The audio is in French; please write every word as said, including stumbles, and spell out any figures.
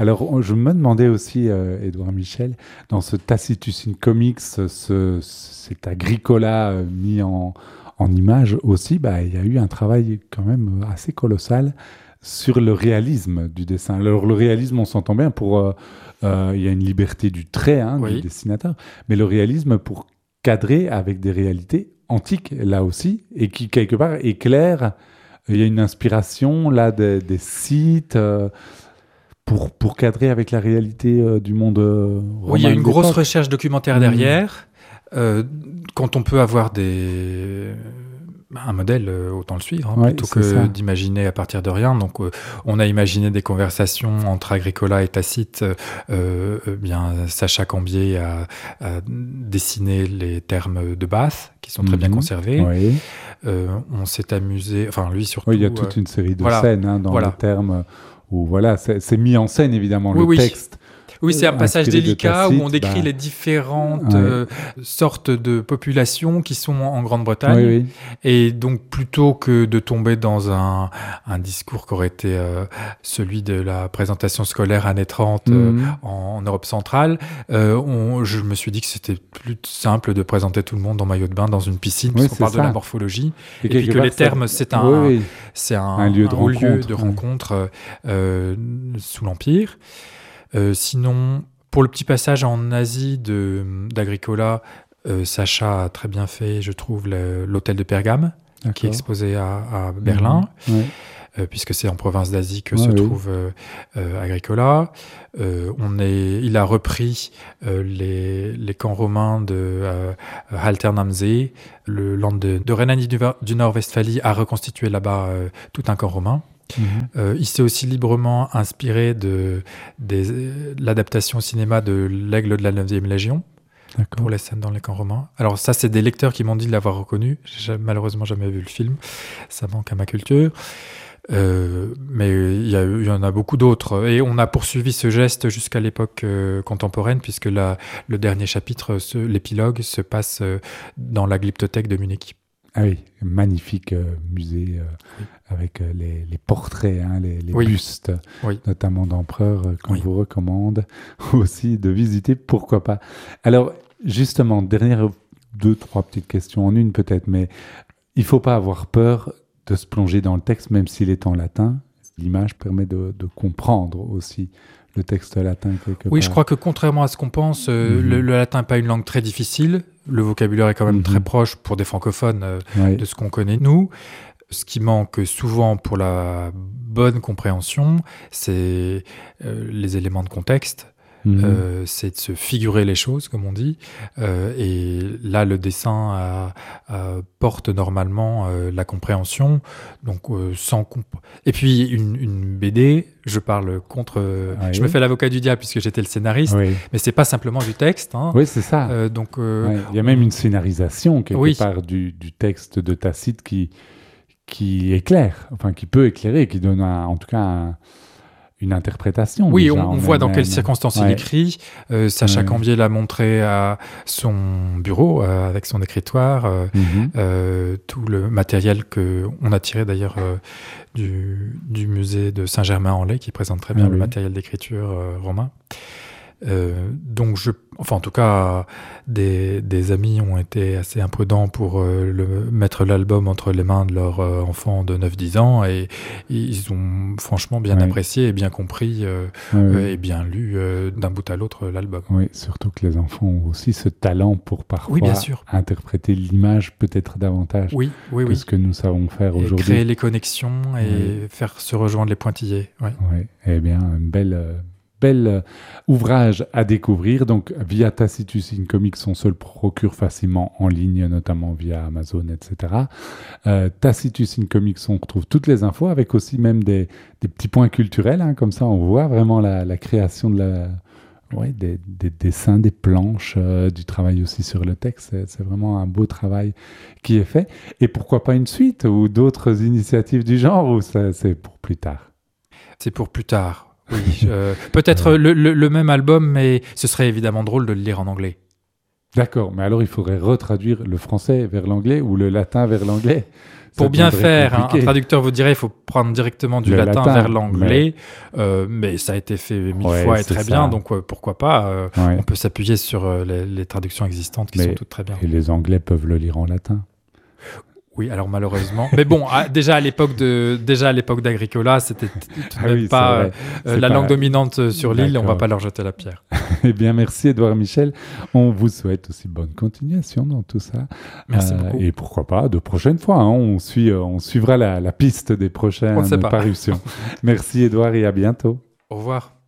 Alors, je me demandais aussi, euh, Édouard Michel, dans ce Tacitus in Comics, ce, cet Agricola euh, mis en, en image aussi, bah, il y a eu un travail quand même assez colossal sur le réalisme du dessin. Alors, le réalisme, on s'entend bien, pour, euh, euh, il y a une liberté du trait hein, Oui. du dessinateur, mais le réalisme pour cadrer avec des réalités antiques, là aussi, et qui, quelque part, éclairent. Il y a une inspiration, là, des, des sites... Euh, Pour, pour cadrer avec la réalité euh, du monde euh, romain. Oui, il y a une grosse d'époque. recherche documentaire Mmh. derrière. Euh, quand on peut avoir des... un modèle, euh, autant le suivre, hein, Ouais, plutôt c'est que ça. d'imaginer à partir de rien. Donc, euh, on a imaginé des conversations entre Agricola et Tacite. Euh, euh, bien, Sacha Cambier a, a dessiné les termes de base, qui sont très bien Mhm. conservés. Oui. Euh, on s'est amusé, enfin lui surtout. Oui, il y a toute euh, une série de voilà, scènes hein, dans voilà. les termes où voilà, c'est, c'est mis en scène évidemment Oui, le oui. texte. Oui, c'est un passage Inspiré de délicat Tacite, où on décrit bah, les différentes ouais. euh, sortes de populations qui sont en Grande-Bretagne. Oui, oui. Et donc, plutôt que de tomber dans un, un discours qui aurait été euh, celui de la présentation scolaire années trente euh, Mhm. en, en Europe centrale, euh, on, je me suis dit que c'était plus simple de présenter tout le monde en maillot de bain dans une piscine, Oui, puisqu'on c'est parle de ça. la morphologie. Et, Et puis quelque que part, les ça- termes, c'est un, Oui, oui. c'est un, Un lieu de haut lieu rencontre, de ouais. rencontre euh, sous l'Empire. Euh, sinon, pour le petit passage en Asie de, d'Agricola, euh, Sacha a très bien fait, je trouve, le, l'hôtel de Pergame, D'accord. qui est exposé à, à Berlin, Mhm. Ouais. euh, puisque c'est en province d'Asie que Ouais, se oui. trouve euh, euh, Agricola. Euh, on est, il a repris euh, les, les camps romains de euh, Haltern am See. Le land de, de Rhénanie du, du Nord-Westphalie a reconstitué là-bas euh, tout un camp romain. Mhm. Euh, il s'est aussi librement inspiré de, des, de l'adaptation au cinéma de L'Aigle de la neuvième Légion D'accord. pour les scènes dans les camps romains. Alors ça, c'est des lecteurs qui m'ont dit de l'avoir reconnu. J'ai malheureusement jamais vu le film. Ça manque à ma culture. Euh, mais il y, a, il y en a beaucoup d'autres. Et on a poursuivi ce geste jusqu'à l'époque euh, contemporaine, puisque la, le dernier chapitre, ce, l'épilogue, se passe euh, dans la glyptothèque de Munich. Ah oui, magnifique euh, musée euh, Oui. avec euh, les, les portraits, hein, les, les Oui. bustes, Oui. notamment d'empereurs, euh, qu'on Oui. vous recommande aussi de visiter, pourquoi pas. Alors, justement, dernière deux, trois petites questions en une peut-être, mais il ne faut pas avoir peur de se plonger dans le texte, même s'il est en latin. L'image permet de, de comprendre aussi le texte latin quelque Oui, part. je crois que contrairement à ce qu'on pense, euh, Mhm. le, le latin n'est pas une langue très difficile. Le vocabulaire est quand même Mhm. très proche pour des francophones euh, Ouais. de ce qu'on connaît nous. Ce qui manque souvent pour la bonne compréhension, c'est euh, les éléments de contexte. Mhm. Euh, c'est de se figurer les choses, comme on dit. Euh, et là, le dessin a- a- porte normalement euh, la compréhension. Donc, euh, sans comp- Et puis, une, une B D, je parle contre... Ouais. Je me fais l'avocat du diable puisque j'étais le scénariste, Oui. mais c'est pas simplement du texte. Hein. Oui, c'est ça. Euh, donc, euh, Ouais. Il y a même une scénarisation quelque Oui. part du, du texte de Tacite qui, qui éclaire, enfin qui peut éclairer, qui donne un- en tout cas un- une interprétation. Oui, déjà, on, en on voit dans elle-même. quelles circonstances il Ouais. écrit. Euh, Sacha Ouais. Cambier l'a montré à son bureau, euh, avec son écritoire. euh, Mhm. Euh, tout le matériel que on a tiré d'ailleurs euh, du, du musée de Saint-Germain-en-Laye qui présente très bien Ah le oui. matériel d'écriture euh, romain. Euh, donc je, enfin en tout cas, des, des amis ont été assez imprudents pour euh, le, mettre l'album entre les mains de leur euh, enfant de neuf dix ans et, et ils ont franchement bien Ouais. apprécié et bien compris euh, Ouais, euh, ouais. et bien lu euh, d'un bout à l'autre l'album. Oui, surtout que les enfants ont aussi ce talent pour parfois Oui, bien sûr. interpréter l'image peut-être davantage Oui, oui, que oui. ce que nous savons faire Et aujourd'hui. créer les connexions et Oui. faire se rejoindre les pointillés. Ouais. Oui, eh bien, un bel, euh, bel euh, ouvrage à découvrir. Donc, via Tacitus in Comics, on se le procure facilement en ligne, notamment via Amazon, et cetera. Euh, Tacitus in Comics, on retrouve toutes les infos, avec aussi même des, des petits points culturels. Hein, comme ça, on voit vraiment la, la création de la... Ouais, des, des dessins, des planches, euh, du travail aussi sur le texte. C'est, c'est vraiment un beau travail qui est fait. Et pourquoi pas une suite ou d'autres initiatives du genre, ou ça, c'est pour plus tard? C'est pour plus tard. Oui, euh, peut-être Ouais. le, le- le même album, mais ce serait évidemment drôle de le lire en anglais. D'accord, mais alors il faudrait retraduire le français vers l'anglais ou le latin vers l'anglais. Pour Ça bien deviendrait faire, hein, un compliqué. traducteur vous dirait il faut prendre directement du Le latin, latin, vers l'anglais, euh, mais ça a été fait mille Ouais, fois et c'est très ça. bien, donc euh, pourquoi pas. euh, Ouais. On peut s'appuyer sur euh, les, les traductions existantes qui Mais- sont toutes très bien. Et les Anglais peuvent le lire en latin. Oui, alors malheureusement. Mais bon, à- déjà à l'époque de, déjà à l'époque d'Agricola, c'était t- tout de Ah même oui, c'est pas vrai. euh, C'est la pas- langue dominante euh, sur l'île. On va D'accord. pas leur jeter la pierre. Eh bien, merci Édouard Michel. On vous souhaite aussi bonne continuation dans tout ça. Merci Euh, beaucoup. Et pourquoi pas, de prochaines fois, hein, on, suit, euh, on suivra la, la piste des prochaines On ne sait pas. parutions. Merci Édouard et à bientôt. Au revoir.